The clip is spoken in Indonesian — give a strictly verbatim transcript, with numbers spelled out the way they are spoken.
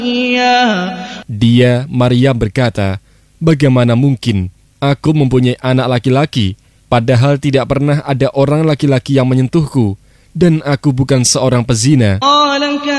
Dia, Maryam, berkata, "Bagaimana mungkin aku mempunyai anak laki-laki, padahal tidak pernah ada orang laki-laki yang menyentuhku, dan aku bukan seorang pezina."